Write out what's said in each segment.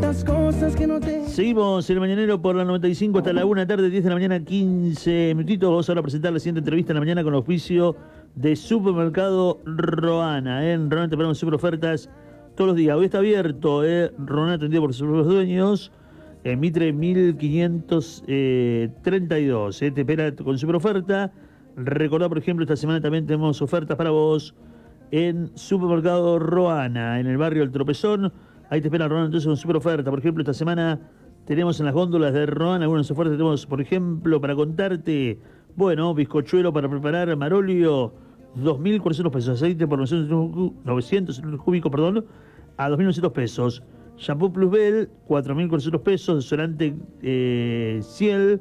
tantas cosas que no te... Seguimos en el Mañanero por la 95 hasta la 1 de la tarde, 10 de la mañana, 15 minutitos. Vamos ahora a presentar la siguiente entrevista en la mañana con auspicio de Supermercado Roana. En Roana te ponemos super ofertas todos los días. Hoy está abierto, Roana atendido por sus propios dueños, en Mitre 1532. Te espera con super oferta. Recordá, por ejemplo, esta semana también tenemos ofertas para vos en Supermercado Roana, en el barrio El Tropezón. Ahí te espera Roana entonces con super oferta. Por ejemplo, esta semana tenemos en las góndolas de Roana algunas ofertas. Tenemos, por ejemplo, para contarte, bueno, bizcochuelo para preparar, Marolio, 2.400 pesos. Aceite por 900 cúbicos, perdón, a 2.900 pesos. Shampoo Plus Bell, 4.400 pesos. Desodorante Ciel,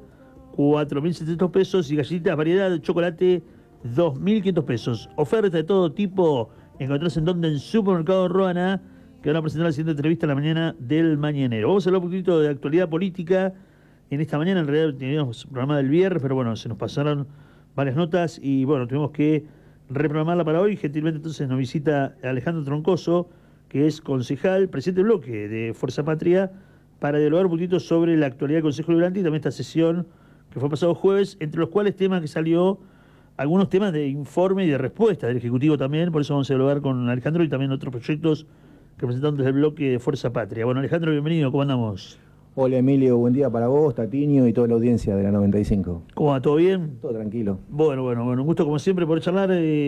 4.700 pesos. Y galletitas variedad de chocolate, 2.500 pesos. Oferta de todo tipo. Encontrás en donde en Supermercado Roana, que van a presentar la siguiente entrevista en la mañana del Mañanero. Vamos a hablar un poquito de actualidad política en esta mañana. En realidad teníamos programa del viernes, pero bueno, se nos pasaron varias notas y bueno, tuvimos que reprogramarla para hoy. Gentilmente entonces nos visita Alejandro Troncoso, que es concejal, presidente del bloque de Fuerza Patria, para dialogar un poquito sobre la actualidad del Consejo Deliberante y también esta sesión que fue pasado jueves, entre los cuales temas que salió, algunos temas de informe y de respuesta del Ejecutivo también. Por eso vamos a dialogar con Alejandro y también otros proyectos que presentaron desde el bloque de Fuerza Patria. Bueno, Alejandro, bienvenido, ¿cómo andamos? Hola Emilio, buen día para vos, Tatiño y toda la audiencia de la 95. ¿Cómo va? ¿Todo bien? Todo tranquilo. Bueno, un gusto como siempre por charlar,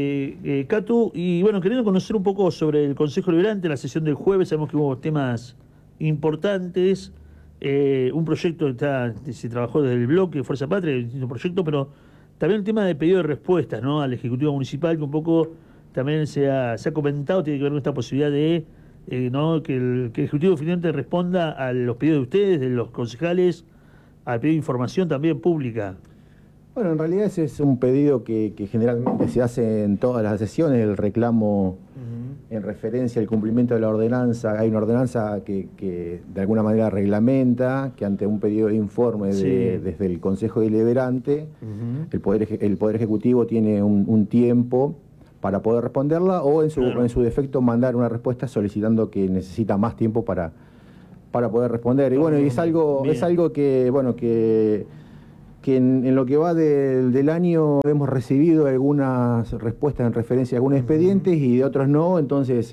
Catu, y bueno, queriendo conocer un poco sobre el Consejo Deliberante, la sesión del jueves. Sabemos que hubo temas importantes, un proyecto que se trabajó desde el bloque de Fuerza Patria, distintos proyectos, pero también el tema de pedido de respuestas, ¿no?, al Ejecutivo Municipal, que un poco también se ha comentado, tiene que ver con esta posibilidad de ¿no?, que el Ejecutivo finalmente responda a los pedidos de ustedes, de los concejales, al pedido de información también pública. Bueno, en realidad ese es un pedido que generalmente se hace en todas las sesiones, el reclamo en referencia al cumplimiento de la ordenanza. Hay una ordenanza que de alguna manera reglamenta que ante un pedido de informe desde el Consejo Deliberante, el Poder Ejecutivo tiene un tiempo para poder responderla o en su defecto mandar una respuesta solicitando que necesita más tiempo para poder responder. Y bueno, y es algo que, bueno, que en lo que va del año hemos recibido algunas respuestas en referencia a algunos expedientes y de otros no. Entonces,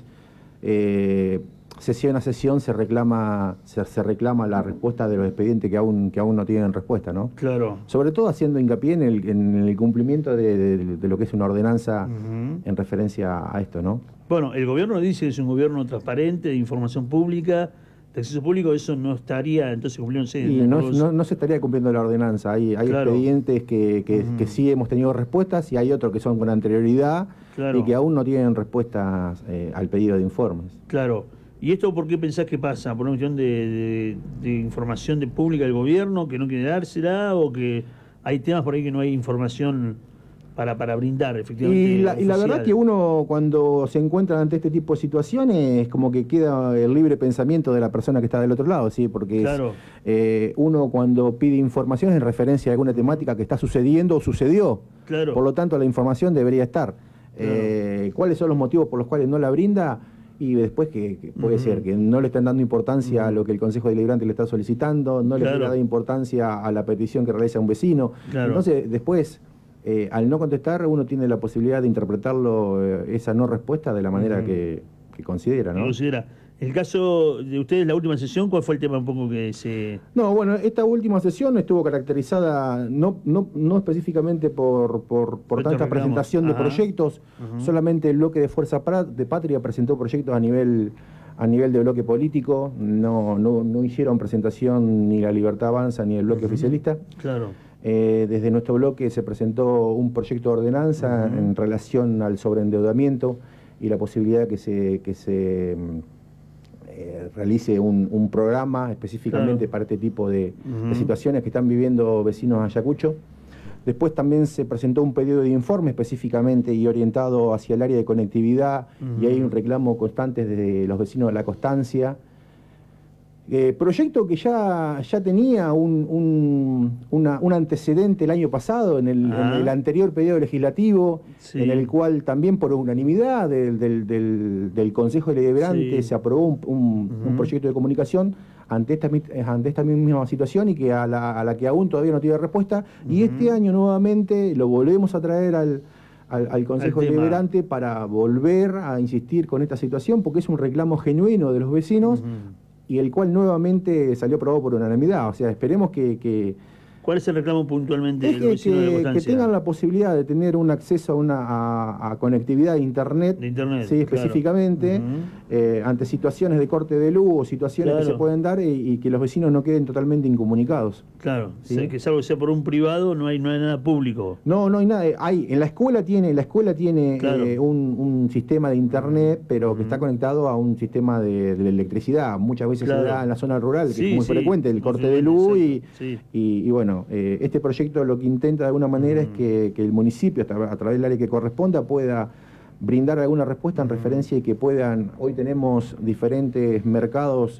sesión a sesión se reclama la respuesta de los expedientes que aún no tienen respuesta, ¿no? Claro. Sobre todo haciendo hincapié en el cumplimiento de lo que es una ordenanza en referencia a esto, ¿no? Bueno, el gobierno dice que es un gobierno transparente, de información pública, de acceso público. Eso no estaría entonces cumpliéndose. Y no se estaría cumpliendo la ordenanza. Hay claro, expedientes que sí hemos tenido respuestas y hay otros que son con anterioridad, claro, y que aún no tienen respuestas al pedido de informes. Claro. ¿Y esto por qué pensás que pasa? ¿Por una cuestión de información pública del gobierno que no quiere dársela, o que hay temas por ahí que no hay información para brindar, efectivamente? Y la verdad que uno, cuando se encuentra ante este tipo de situaciones, como que queda el libre pensamiento de la persona que está del otro lado, ¿sí? Porque claro, uno cuando pide información en referencia a alguna temática que está sucediendo o sucedió, claro, por lo tanto la información debería estar. Claro. ¿Cuáles son los motivos por los cuales no la brinda? Y después que puede ser que no le están dando importancia a lo que el Consejo Deliberante le está solicitando, no le da importancia a la petición que realiza un vecino. Claro. Entonces, después, al no contestar, uno tiene la posibilidad de interpretarlo, esa no respuesta, de la manera que considera, ¿no? El caso de ustedes, la última sesión, ¿cuál fue el tema un poco que se...? No, bueno, esta última sesión estuvo caracterizada no específicamente por tanta presentación de proyectos. Solamente el bloque de Fuerza de Patria presentó proyectos a nivel de bloque político. No hicieron presentación ni la Libertad Avanza ni el bloque oficialista. Claro. Desde nuestro bloque se presentó un proyecto de ordenanza en relación al sobreendeudamiento y la posibilidad que se realice un programa específicamente para este tipo de situaciones que están viviendo vecinos de Ayacucho. Después también se presentó un pedido de informe específicamente y orientado hacia el área de conectividad, y hay un reclamo constante de los vecinos de La Constancia, Proyecto que ya tenía un antecedente el año pasado en el anterior periodo legislativo, sí, en el cual también por unanimidad del Consejo Deliberante sí, se aprobó un proyecto de comunicación ante esta misma situación y que a la que aún todavía no tiene respuesta. Y este año nuevamente lo volvemos a traer al Consejo Deliberante para volver a insistir con esta situación, porque es un reclamo genuino de los vecinos y el cual nuevamente salió aprobado por unanimidad. O sea, esperemos que ¿Cuál es el reclamo puntualmente es de los vecinos de que Constancia? tengan la posibilidad de tener un acceso a conectividad de Internet, De Internet, sí, claro. específicamente, ante situaciones de corte de luz o situaciones que se pueden dar y que los vecinos no queden totalmente incomunicados. Claro, ¿sí? o sea, que salvo que sea por un privado, no hay nada público. No hay nada. En la escuela tiene Claro. un sistema de Internet, pero que está conectado a un sistema de electricidad. Muchas veces se da en la zona rural, que es muy frecuente el corte de luz y bueno, este proyecto lo que intenta de alguna manera es que el municipio, a través del área que corresponda, pueda brindar alguna respuesta en referencia y que puedan, hoy tenemos diferentes mercados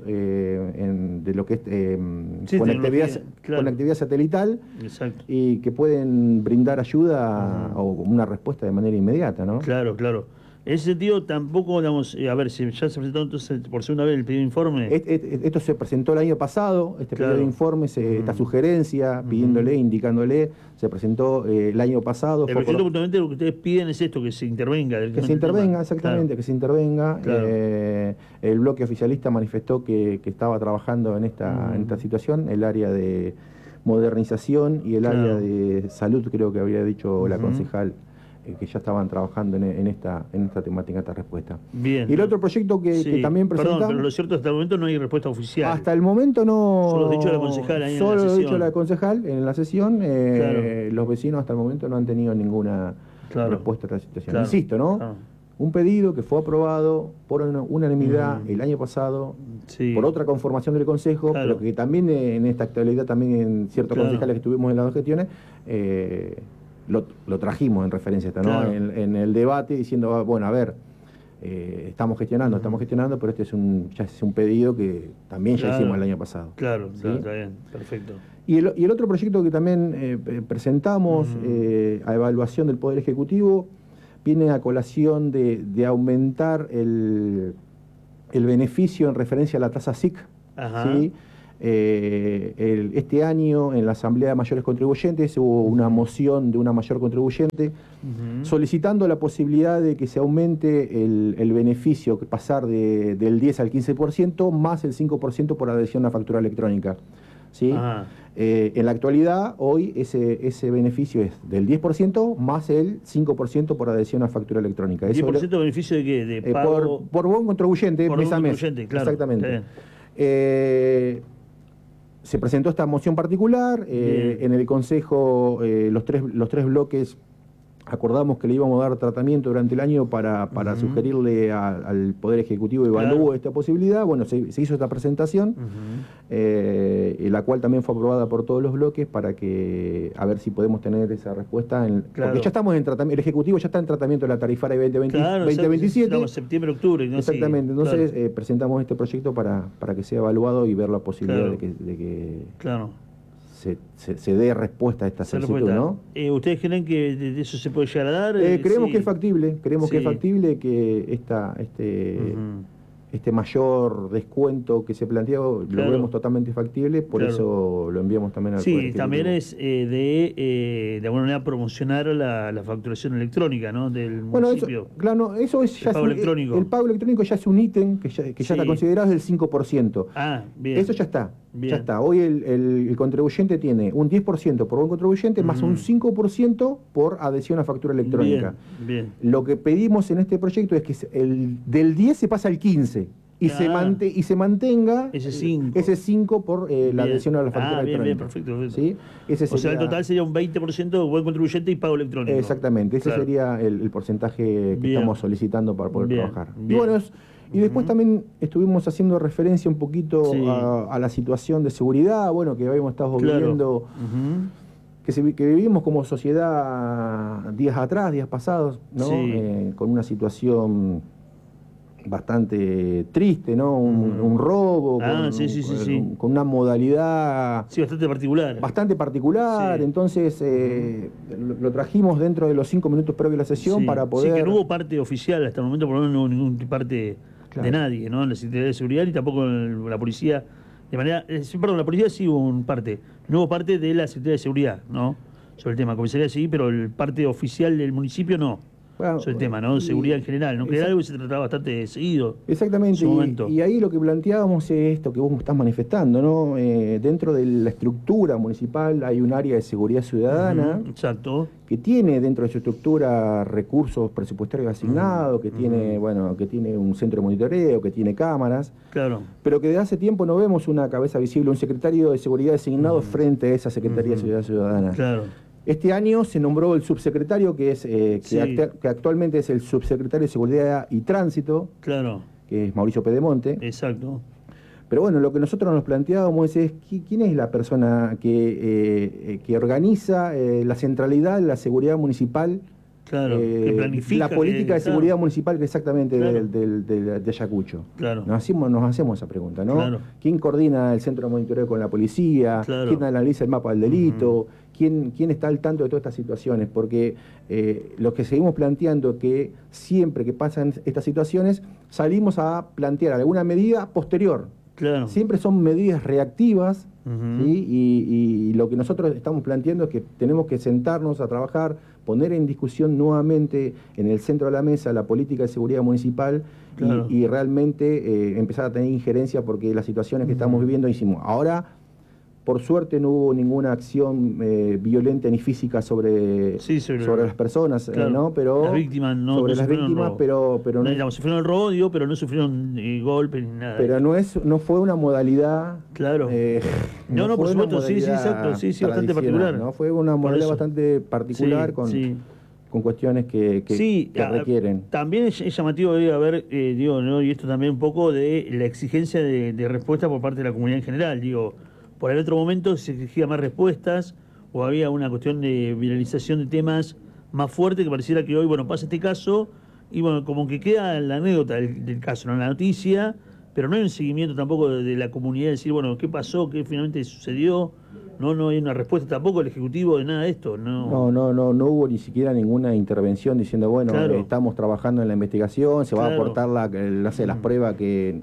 de lo que es conectividad satelital. Exacto. Y que pueden brindar ayuda o una respuesta de manera inmediata, ¿no? Claro, claro. En ese sentido, tampoco, digamos, a ver, si ya se presentó entonces por segunda vez el pedido de informe. Esto se presentó el año pasado, pedido de informe, esta sugerencia, pidiéndole, indicándole, se presentó el año pasado. El proyecto puntualmente lo que ustedes piden es esto, que se intervenga. Que se intervenga, exactamente, claro. Que se intervenga. Claro. El bloque oficialista manifestó que estaba trabajando en esta situación, el área de modernización y el área de salud, creo que había dicho la concejal, que ya estaban trabajando en esta temática, esta respuesta. Bien. Y el otro proyecto que también presentamos... Perdón, pero lo cierto, hasta el momento no hay respuesta oficial. Hasta el momento no... Solo lo dicho la concejal ahí solo en la sesión. Solo lo dicho la concejal en la sesión. Los vecinos hasta el momento no han tenido ninguna respuesta a esta situación. Insisto, ¿no? Un pedido que fue aprobado por unanimidad el año pasado, por otra conformación del Consejo, pero que también en esta actualidad, también en ciertos concejales que estuvimos en las dos gestiones, lo trajimos en referencia a esta, ¿no? En el debate, diciendo, bueno, a ver, estamos gestionando, pero este ya es un pedido que también ya hicimos el año pasado. Claro, ¿sí? Está bien, perfecto. Y el otro proyecto que también presentamos a evaluación del Poder Ejecutivo viene a colación de aumentar el beneficio en referencia a la tasa SIC. ¿Sí? Este año en la Asamblea de Mayores Contribuyentes hubo una moción de una mayor contribuyente solicitando la posibilidad de que se aumente el beneficio, que pasar del 10 al 15%, más el 5% por adhesión a factura electrónica. ¿Sí? En la actualidad, hoy ese beneficio es del 10% más el 5% por adhesión a factura electrónica. ¿10% de beneficio de qué? ¿De pago? Por buen contribuyente, mes a mes. Claro, exactamente. Se presentó esta moción particular, en el Consejo los tres bloques acordamos que le íbamos a dar tratamiento durante el año para sugerirle al Poder Ejecutivo evalúe esta posibilidad. Bueno, se hizo esta presentación, la cual también fue aprobada por todos los bloques para que a ver si podemos tener esa respuesta. Porque ya estamos en tratamiento, el Ejecutivo ya está en tratamiento de la tarifaria 2027. Estamos septiembre, octubre. ¿No? Exactamente, entonces presentamos este proyecto para que sea evaluado y ver la posibilidad de que se dé respuesta a esta solicitud, ¿no? ¿Ustedes creen que de eso se puede llegar a dar? Creemos que es factible, que es factible que este mayor descuento que se planteó lo vemos totalmente factible, por eso lo enviamos también al Poder Ejecutivo. También es de alguna manera promocionar la facturación electrónica, ¿no? Del municipio. Eso es ya pago electrónico. El pago electrónico ya es un ítem que ya está considerado del 5%. Bien. Eso ya está. Ya está. Hoy el contribuyente tiene un 10% por buen contribuyente más un 5% por adhesión a factura electrónica. Bien. Lo que pedimos en este proyecto es que del 10 se pasa al 15 y se mantenga ese 5 por la adhesión a la factura electrónica. Bien, perfecto. ¿Sí? O sea, el total sería un 20% de buen contribuyente y pago electrónico. Exactamente, ese sería el porcentaje que estamos solicitando para poder trabajar. Y bueno, y después también estuvimos haciendo referencia un poquito a la situación de seguridad, bueno, que habíamos estado viviendo, que vivimos como sociedad días pasados, ¿no? Con una situación bastante triste, ¿no? Un robo con una modalidad bastante particular. Sí. Entonces lo trajimos dentro de los 5 minutos previos a la sesión para poder... Sí, que no hubo parte oficial hasta el momento, por lo menos no hubo ningún parte de nadie, ¿no? La Secretaría de Seguridad ni tampoco la policía. De manera, perdón, la policía sí hubo un parte, no hubo parte de la Secretaría de Seguridad, ¿no? Sobre el tema, comisaría sí, pero el parte oficial del municipio no. Bueno, sobre el tema, ¿no? Seguridad en general, ¿no? Que era algo que se trataba bastante seguido. Exactamente, y ahí lo que planteábamos es esto que vos estás manifestando, ¿no? Dentro de la estructura municipal hay un área de seguridad ciudadana. Exacto. Que tiene dentro de su estructura recursos presupuestarios asignados, que tiene, bueno, que tiene un centro de monitoreo, que tiene cámaras. Claro. Pero que desde hace tiempo no vemos una cabeza visible, un secretario de seguridad designado frente a esa Secretaría de Seguridad Ciudadana. Claro. Este año se nombró el subsecretario, que es que actualmente es el subsecretario de Seguridad y Tránsito, claro, que es Mauricio Pedemonte. Exacto. Pero bueno, lo que nosotros nos planteábamos es quién es la persona que organiza la centralidad de la seguridad municipal, claro, que planifica, la política de seguridad municipal exactamente de Ayacucho. Claro. Nos hacemos esa pregunta, ¿no? Claro. ¿Quién coordina el centro de monitoreo con la policía? Claro. ¿Quién analiza el mapa del delito? ¿Quién está al tanto de todas estas situaciones? Porque lo que seguimos planteando es que siempre que pasan estas situaciones salimos a plantear alguna medida posterior. Claro. Siempre son medidas reactivas, ¿sí? Y lo que nosotros estamos planteando es que tenemos que sentarnos a trabajar, poner en discusión nuevamente en el centro de la mesa la política de seguridad municipal, claro, y realmente empezar a tener injerencia, porque las situaciones que estamos viviendo hicimos. Ahora, por suerte no hubo ninguna acción violenta ni física sobre las personas, claro, ¿no? Pero las víctimas no, sobre no las víctimas, pero no, digamos, sufrieron el robo, digo, pero no sufrieron golpes ni nada. Pero no fue una modalidad. Claro. No, por supuesto, sí, exacto, bastante particular. No fue una modalidad bastante particular con cuestiones que requieren. También es llamativo debe haber, digo, ¿no? Y esto también un poco de la exigencia de respuesta por parte de la comunidad en general, digo. Por el otro momento se exigía más respuestas o había una cuestión de viralización de temas más fuerte que pareciera que hoy, bueno, pasa este caso y bueno, como que queda la anécdota del caso, no la noticia, pero no hay un seguimiento tampoco de la comunidad, de decir, bueno, ¿qué pasó? ¿Qué finalmente sucedió? No hay una respuesta tampoco del Ejecutivo de nada de esto. No hubo ni siquiera ninguna intervención diciendo, bueno, claro, estamos trabajando en la investigación, se va a aportar las pruebas que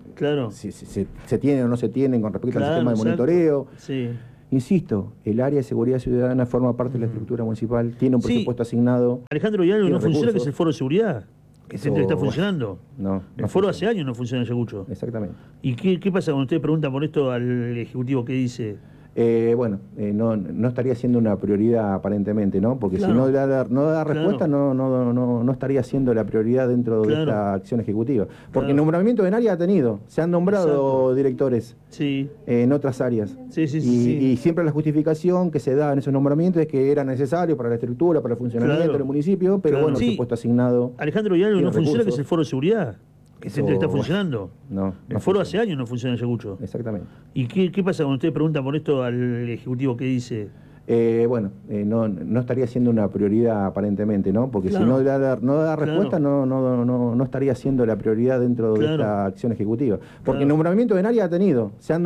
se tienen o no se tienen con respecto al sistema de monitoreo. Sí. Insisto, el área de seguridad ciudadana forma parte de la estructura municipal, tiene un presupuesto asignado. Alejandro, y algo no funciona, que es el foro de seguridad. Que está funcionando. No el foro hace años no funciona en Ayacucho. Exactamente. ¿Y qué pasa cuando ustedes preguntan por esto al Ejecutivo? ¿Qué dice? No estaría siendo una prioridad aparentemente, ¿no? Porque claro, si no da respuesta, claro, no estaría siendo la prioridad dentro de esta acción ejecutiva. Porque el nombramiento en área ha tenido, se han nombrado directores en otras áreas. Y siempre la justificación que se da en esos nombramientos es que era necesario para la estructura, para el funcionamiento del municipio, pero bueno, el puesto asignado. Alejandro, ¿y algo no funciona, que es el foro de seguridad? Que está funcionando. No el foro hace años no funciona en Ayacucho. Exactamente. ¿Y qué pasa cuando ustedes preguntan por esto al Ejecutivo? ¿Qué dice? No estaría siendo una prioridad aparentemente, ¿no? Porque claro, si no da respuesta, claro, no estaría siendo la prioridad dentro de esta acción ejecutiva. Porque el nombramiento en área ha tenido, se han